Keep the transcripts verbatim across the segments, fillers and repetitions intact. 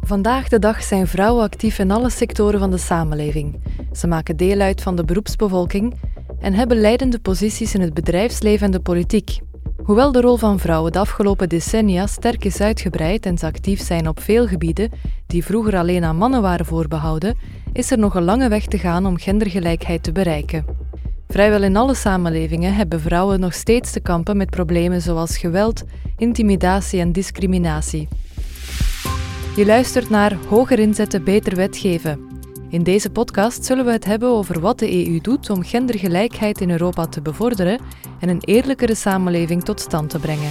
Vandaag de dag zijn vrouwen actief in alle sectoren van de samenleving. Ze maken deel uit van de beroepsbevolking en hebben leidende posities in het bedrijfsleven en de politiek. Hoewel de rol van vrouwen de afgelopen decennia sterk is uitgebreid en ze actief zijn op veel gebieden die vroeger alleen aan mannen waren voorbehouden, is er nog een lange weg te gaan om gendergelijkheid te bereiken. Vrijwel in alle samenlevingen hebben vrouwen nog steeds te kampen met problemen zoals geweld, intimidatie en discriminatie. Je luistert naar Hoger inzetten, beter wetgeven. In deze podcast zullen we het hebben over wat de E U doet om gendergelijkheid in Europa te bevorderen en een eerlijkere samenleving tot stand te brengen.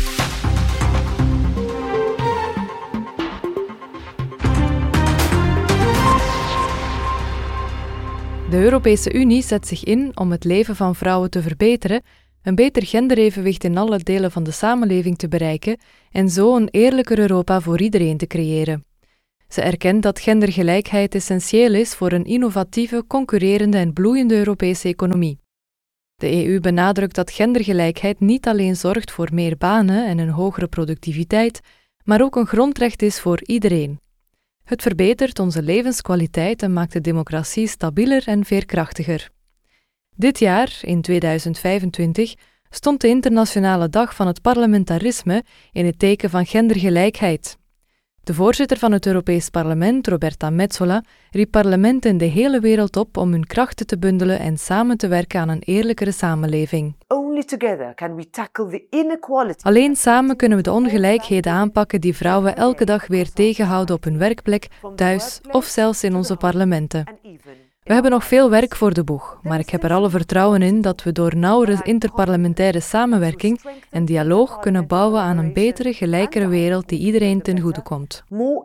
De Europese Unie zet zich in om het leven van vrouwen te verbeteren, een beter genderevenwicht in alle delen van de samenleving te bereiken en zo een eerlijker Europa voor iedereen te creëren. Ze erkent dat gendergelijkheid essentieel is voor een innovatieve, concurrerende en bloeiende Europese economie. De E U benadrukt dat gendergelijkheid niet alleen zorgt voor meer banen en een hogere productiviteit, maar ook een grondrecht is voor iedereen. Het verbetert onze levenskwaliteit en maakt de democratie stabieler en veerkrachtiger. Dit jaar, in tweeduizend vijfentwintig, stond de Internationale Dag van het Parlementarisme in het teken van gendergelijkheid. De voorzitter van het Europees Parlement, Roberta Metsola, riep parlementen in de hele wereld op om hun krachten te bundelen en samen te werken aan een eerlijkere samenleving. Only together can we tackle the inequality. Alleen samen kunnen we de ongelijkheden aanpakken die vrouwen elke dag weer tegenhouden op hun werkplek, thuis of zelfs in onze parlementen. We hebben nog veel werk voor de boeg, maar ik heb er alle vertrouwen in dat we door nauwere interparlementaire samenwerking en dialoog kunnen bouwen aan een betere, gelijkere wereld die iedereen ten goede komt.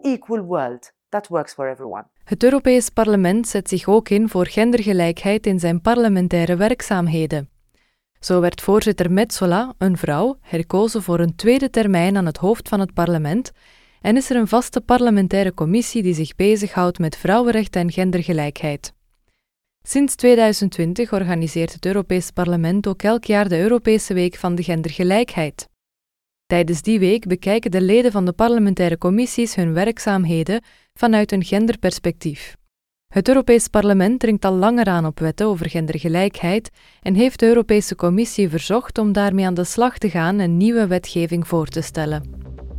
Het Europees Parlement zet zich ook in voor gendergelijkheid in zijn parlementaire werkzaamheden. Zo werd voorzitter Metsola, een vrouw, herkozen voor een tweede termijn aan het hoofd van het parlement en is er een vaste parlementaire commissie die zich bezighoudt met vrouwenrechten en gendergelijkheid. Sinds tweeduizend twintig organiseert het Europees Parlement ook elk jaar de Europese Week van de Gendergelijkheid. Tijdens die week bekijken de leden van de parlementaire commissies hun werkzaamheden vanuit een genderperspectief. Het Europees Parlement dringt al langer aan op wetten over gendergelijkheid en heeft de Europese Commissie verzocht om daarmee aan de slag te gaan en nieuwe wetgeving voor te stellen.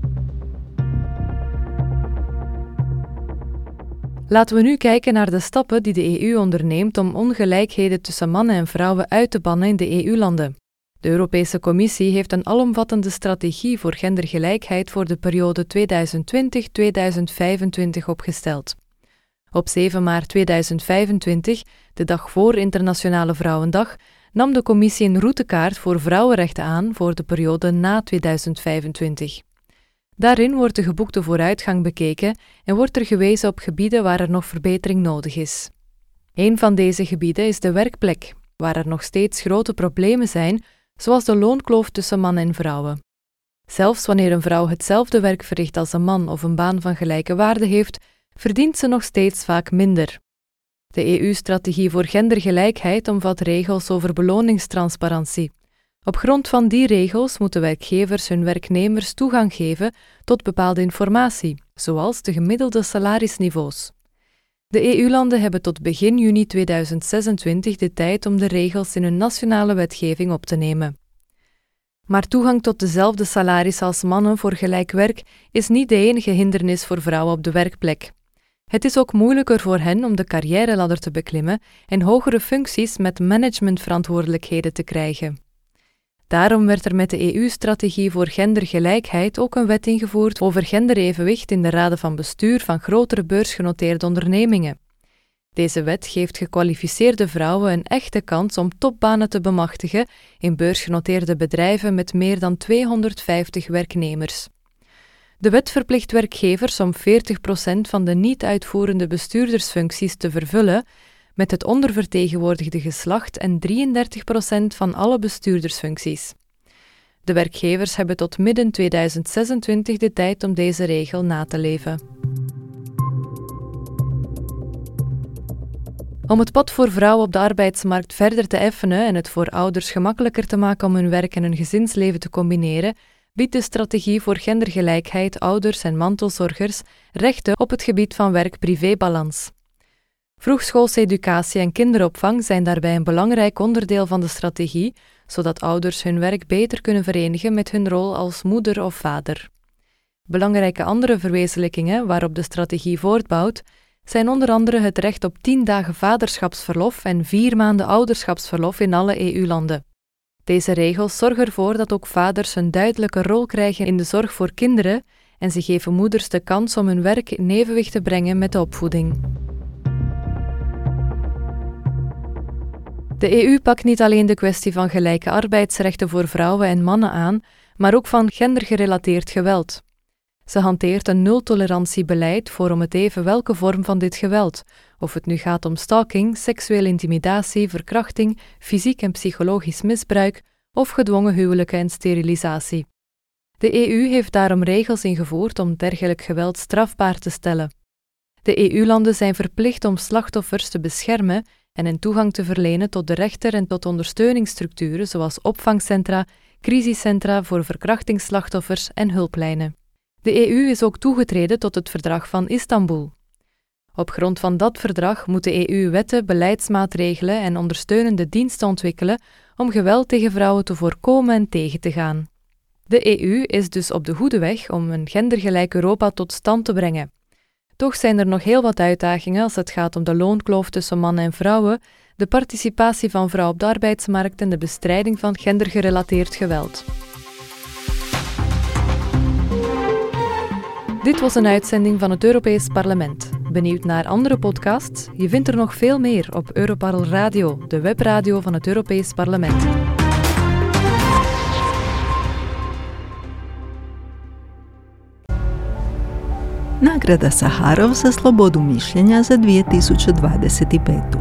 Laten we nu kijken naar de stappen die de E U onderneemt om ongelijkheden tussen mannen en vrouwen uit te bannen in de E U-landen. De Europese Commissie heeft een alomvattende strategie voor gendergelijkheid voor de periode tweeduizend twintig tot tweeduizend vijfentwintig opgesteld. Op zeven maart tweeduizend vijfentwintig, de dag voor Internationale Vrouwendag, nam de Commissie een routekaart voor vrouwenrechten aan voor de periode na tweeduizend vijfentwintig. Daarin wordt de geboekte vooruitgang bekeken en wordt er gewezen op gebieden waar er nog verbetering nodig is. Een van deze gebieden is de werkplek, waar er nog steeds grote problemen zijn, zoals de loonkloof tussen mannen en vrouwen. Zelfs wanneer een vrouw hetzelfde werk verricht als een man of een baan van gelijke waarde heeft, verdient ze nog steeds vaak minder. De E U-strategie voor gendergelijkheid omvat regels over beloningstransparantie. Op grond van die regels moeten werkgevers hun werknemers toegang geven tot bepaalde informatie, zoals de gemiddelde salarisniveaus. De E U-landen hebben tot begin juni tweeduizend zesentwintig de tijd om de regels in hun nationale wetgeving op te nemen. Maar toegang tot dezelfde salaris als mannen voor gelijk werk is niet de enige hindernis voor vrouwen op de werkplek. Het is ook moeilijker voor hen om de carrièreladder te beklimmen en hogere functies met managementverantwoordelijkheden te krijgen. Daarom werd er met de E U-strategie voor gendergelijkheid ook een wet ingevoerd over genderevenwicht in de raden van bestuur van grotere beursgenoteerde ondernemingen. Deze wet geeft gekwalificeerde vrouwen een echte kans om topbanen te bemachtigen in beursgenoteerde bedrijven met meer dan tweehonderdvijftig werknemers. De wet verplicht werkgevers om veertig procent van de niet-uitvoerende bestuurdersfuncties te vervullen met het ondervertegenwoordigde geslacht en drieëndertig procent van alle bestuurdersfuncties. De werkgevers hebben tot midden tweeduizend zesentwintig de tijd om deze regel na te leven. Om het pad voor vrouwen op de arbeidsmarkt verder te effenen en het voor ouders gemakkelijker te maken om hun werk en hun gezinsleven te combineren, biedt de strategie voor gendergelijkheid ouders en mantelzorgers rechten op het gebied van werk-privé-balans. Vroegschoolse educatie en kinderopvang zijn daarbij een belangrijk onderdeel van de strategie, zodat ouders hun werk beter kunnen verenigen met hun rol als moeder of vader. Belangrijke andere verwezenlijkingen waarop de strategie voortbouwt, zijn onder andere het recht op tien dagen vaderschapsverlof en vier maanden ouderschapsverlof in alle E U-landen. Deze regels zorgen ervoor dat ook vaders een duidelijke rol krijgen in de zorg voor kinderen en ze geven moeders de kans om hun werk in evenwicht te brengen met de opvoeding. De E U pakt niet alleen de kwestie van gelijke arbeidsrechten voor vrouwen en mannen aan, maar ook van gendergerelateerd geweld. Ze hanteert een nul-tolerantiebeleid voor om het even welke vorm van dit geweld, of het nu gaat om stalking, seksuele intimidatie, verkrachting, fysiek en psychologisch misbruik of gedwongen huwelijken en sterilisatie. De E U heeft daarom regels ingevoerd om dergelijk geweld strafbaar te stellen. De E U-landen zijn verplicht om slachtoffers te beschermen en hen toegang te verlenen tot de rechter en tot ondersteuningsstructuren zoals opvangcentra, crisiscentra voor verkrachtingsslachtoffers en hulplijnen. De E U is ook toegetreden tot het Verdrag van Istanbul. Op grond van dat verdrag moet de E U wetten, beleidsmaatregelen en ondersteunende diensten ontwikkelen om geweld tegen vrouwen te voorkomen en tegen te gaan. De E U is dus op de goede weg om een gendergelijk Europa tot stand te brengen. Toch zijn er nog heel wat uitdagingen als het gaat om de loonkloof tussen mannen en vrouwen, de participatie van vrouwen op de arbeidsmarkt en de bestrijding van gendergerelateerd geweld. Dit was een uitzending van het Europees Parlement. Benieuwd naar andere podcasts? Je vindt er nog veel meer op Europarl Radio, de webradio van het Europees Parlement. Nagrada Saharov za slobodu mišljenja za dvije tisuće dvadeset pet.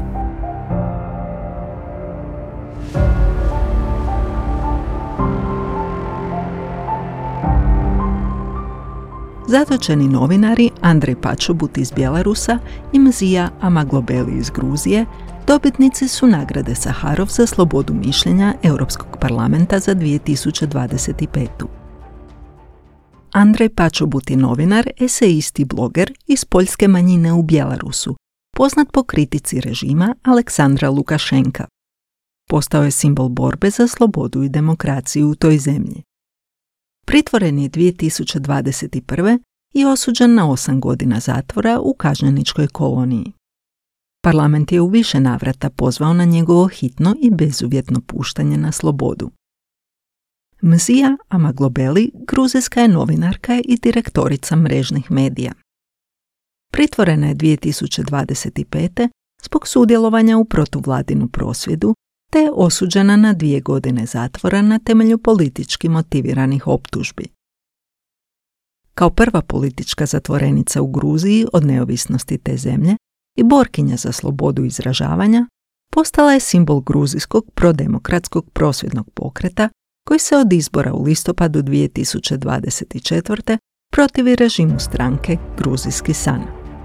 Zatočeni novinari Andrej Pačobut iz Bjelarusa i Mzija Amaglobeli iz Gruzije dobitnici su nagrade Saharov za slobodu mišljenja Europskog parlamenta za dvije tisuće dvadeset pet. Andrej Pačobut je novinar, esejist i bloger iz poljske manjine u Bjelarusu, poznat po kritici režima Aleksandra Lukašenka. Postao je simbol borbe za slobodu i demokraciju u toj zemlji. Pritvoren je dvije tisuće dvadeset prve i osuđen na osam godina zatvora u kažnjeničkoj koloniji. Parlament je u više navrata pozvao na njegovo hitno i bezuvjetno puštanje na slobodu. Mzija Amaglobeli gruzijska je novinarka i direktorica mrežnih medija. Pritvorena je dvije tisuće dvadeset pete zbog sudjelovanja u protuvladinu prosvjedu te je osuđena na dvije godine zatvora na temelju politički motiviranih optužbi. Kao prva politička zatvorenica u Gruziji od neovisnosti te zemlje i borkinja za slobodu izražavanja, postala je simbol gruzijskog prodemokratskog prosvjednog pokreta koji se od izbora u listopadu dvije tisuće dvadeset četvrte protivi režimu stranke Gruzijski san.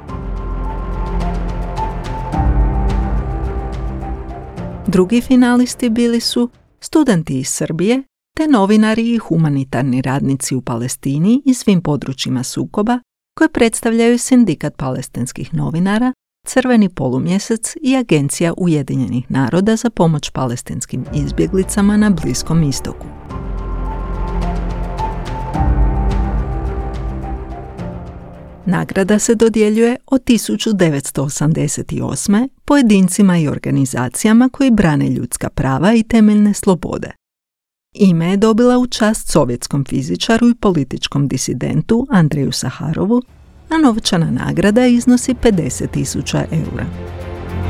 Drugi finalisti bili su studenti iz Srbije te novinari i humanitarni radnici u Palestini i svim područjima sukoba koje predstavljaju Sindikat palestinskih novinara, Crveni polumjesec i Agencija Ujedinjenih naroda za pomoć palestinskim izbjeglicama na Bliskom istoku. Nagrada se dodjeljuje od tisuću devetsto osamdeset osme pojedincima i organizacijama koji brane ljudska prava i temeljne slobode. Ime je dobila u čast sovjetskom fizičaru i političkom disidentu Andreju Saharovu, a novčana nagrada iznosi pedeset tisuća eura.